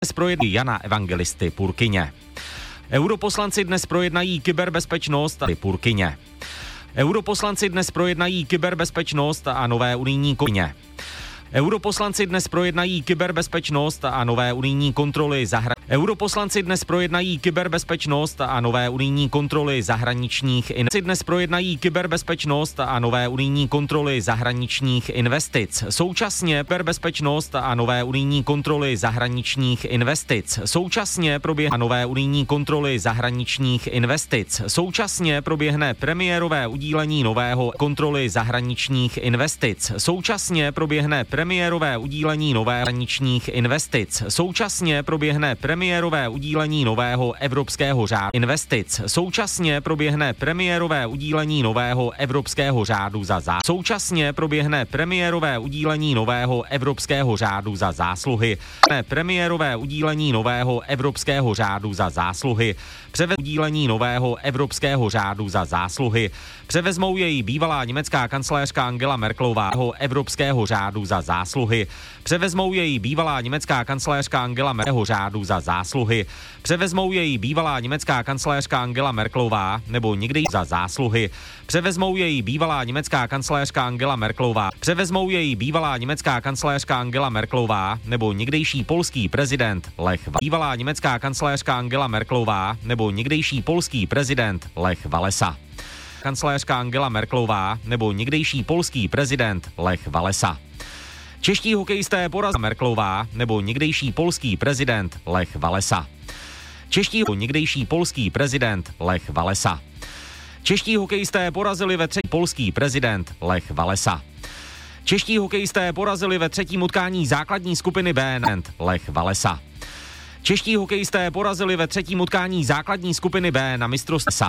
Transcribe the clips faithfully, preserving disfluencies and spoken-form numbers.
Projednají Jana Evangelisty Purkyně. Europoslanci dnes projednají kyberbezpečnost a Purkyně. Europoslanci dnes projednají kyberbezpečnost a nové unijní koně. Europoslanci dnes projednají kyberbezpečnost a nové unijní kontroly zahra... Europoslanci dnes projednají kyberbezpečnost a nové unijní kontroly zahraničních investic. Dnes projednají kyberbezpečnost a nové unijní kontroly zahraničních investic. Současně kyberbezpečnost a nové unijní kontroly zahraničních investic. Současně proběhne nové unijní kontroly zahraničních investic. Současně proběhne premiérové udílení nového kontroly zahraničních investic. Současně proběhne premiérové udílení nového zahraničních investic. Současně proběhne premiérové udílení nového evropského řádu investic. Současně proběhne premiérové udílení nového evropského řádu za zásluhy. Současně proběhne premiérové udílení nového evropského řádu za zásluhy. Premiérové udílení nového evropského řádu za zásluhy. Převez udílení nového evropského řádu za zásluhy. Převezmou jej bývalá německá kancléřka Angela Merkelová evropského řádu za zásluhy. Převezmou jej bývalá německá kancléřka Angela Merkelová řádu za zásluhy. Převezmou jej bývalá německá kancléřka Angela Merkelová nebo někdy za zásluhy. Převezmou jej bývalá německá kancléřka Angela Merkelová. Převezmou jej bývalá německá kancléřka Angela Merkelová nebo někdejší polský prezident Lech Walesa. Bývalá německá kancléřka Angela Merkelová nebo někdejší polský prezident Lech Walesa. Kancléřka Angela Merkelová nebo někdejší polský prezident Lech Walesa. Čeští hokejisté porazili Merkelová nebo někdejší polský prezident Lech Walesa. Čeští někdejší polský prezident Lech Walesa. Čeští hokejisté porazili ve třetí polský prezident Lech Walesa. Čeští hokejisté porazili ve třetím utkání základní skupiny B Lech Walesa. Čeští hokejisté porazili ve třetím utkání základní skupiny B na mistrovství.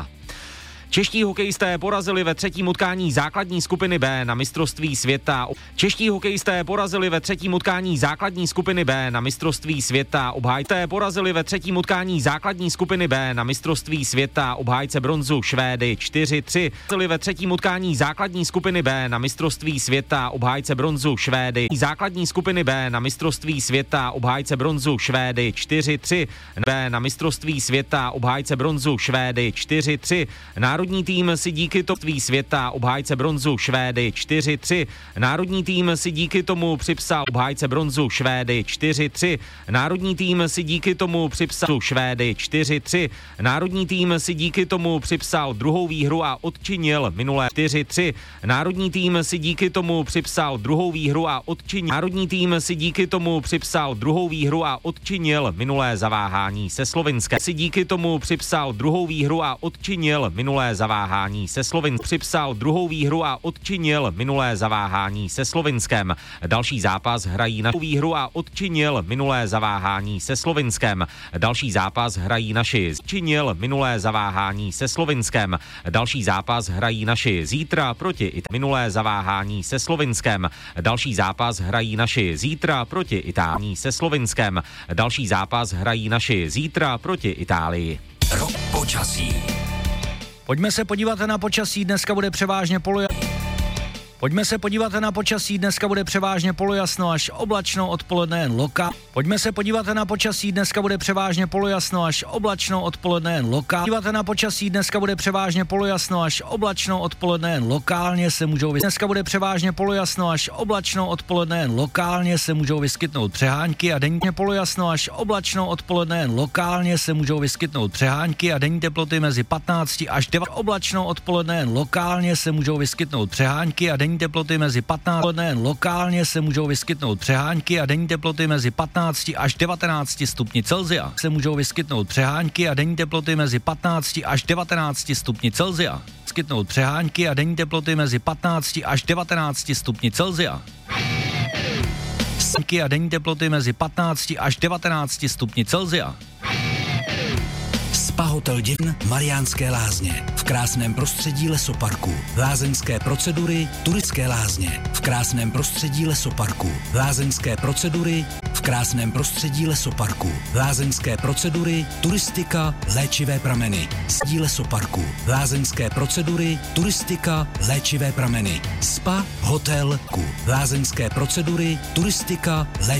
Čeští hokejisté porazili ve třetím utkání základní skupiny B na mistrovství světa. Čeští hokejisté porazili ve třetím utkání základní skupiny B na mistrovství světa. Obhájce porazili ve třetím utkání základní skupiny B na mistrovství světa. Obhájce bronzu Švédy čtyři tři. Porazili ve třetím utkání základní skupiny B na mistrovství světa. Obhájce bronzu Švédy. Základní skupiny B na mistrovství světa. Obhájce bronzu Švédy čtyři tři. B na mistrovství světa. Obhájce bronzu Švédy čtyři tři. Národní tým si díky tomu světa obhájce bronzu Švédy čtyři tři. Národní tým si díky tomu připsal obhájce bronzu Švédy čtyři tři. Národní tým si díky tomu připsal Švédy čtyři tři. Národní tým si díky tomu připsal druhou výhru a odčinil minulé čtyři tři. Národní tým si díky tomu připsal druhou výhru a odčinil. Národní tým si díky tomu připsal druhou výhru a odčinil minulé zaváhání se Slovinskem. Si díky tomu připsal druhou výhru a odčinil minulé zaváhání se Slovinskem. Připsal druhou výhru a odčinil minulé zaváhání se Slovinskem. Další zápas hrají na výhru a odčinil minulé zaváhání se Slovinskem. Další zápas hrají naši činil minulé zaváhání se Slovinskem. Další zápas hrají naši zítra proti Itálii. Minulé zaváhání se Slovinskem. Další zápas hrají naši zítra proti Itálii se Slovinskem. Další zápas hrají naši zítra proti Itálii. Rok počasí. Pojďme se podívat na počasí, dneska bude převážně polojasno. Pojďme se podívat na počasí, dneska bude převážně polojasno až oblačno, odpoledne jen lokál. Pojďme se podívat na počasí, dneska bude převážně polojasno až oblačno, odpoledne jen lokál. Podívat na počasí, dneska bude převážně polojasno až oblačno, odpoledne jen lokálně se můžou vyskytnout. Dneska bude převážně polojasno až oblačno, odpoledne jen lokálně se můžou vyskytnout přehánky a denní polojasno až oblačno, odpoledne jen lokálně se můžou vyskytnout přehánky a denní teploty mezi patnáct až devatenáct. Oblačno, odpoledne jen lokálně se můžou vyskytnout přehánky a denní teploty mezi patnáct, jen lokálně se můžou vyskytnout přehánky a denní teploty mezi patnáct až devatenáct stupni Celsia. Se můžou vyskytnout přehánky a denní teploty mezi patnáct až devatenáct stupni Celsia. Vyskytnout přehánky a denní teploty mezi patnáct až devatenáct stupni Celsia. A denní teploty mezi patnáct až devatenáct stupni Celsia. Spa Hotel Divn Mariánské Lázně. V krásném prostředí lesoparku. Lázeňské procedury, turistické lázně. V krásném prostředí lesoparku. Lázeňské procedury, v krásném prostředí lesoparku. Lázeňské procedury, turistika, léčivé prameny. Sdí lesoparku. Lázeňské procedury, turistika, léčivé prameny. Spa Hotel Ku. Lázeňské procedury, turistika, léčivé